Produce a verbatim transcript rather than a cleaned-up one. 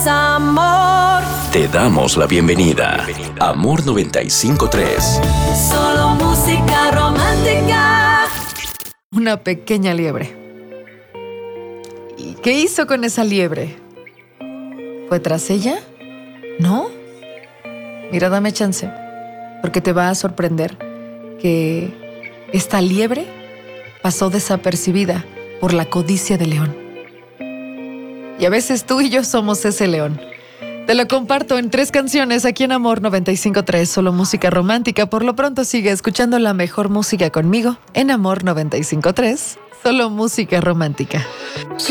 es amor. Te damos la bienvenida. Amor noventa y cinco punto tres. Solo música romántica. Una pequeña liebre. ¿Y qué hizo con esa liebre? ¿Fue tras ella? ¿No? Mira, dame chance, porque te va a sorprender que esta liebre pasó desapercibida por la codicia del león. Y a veces tú y yo somos ese león. Te lo comparto en tres canciones aquí en Amor noventa y cinco punto tres, solo música romántica. Por lo pronto sigue escuchando la mejor música conmigo en Amor noventa y cinco punto tres, solo música romántica.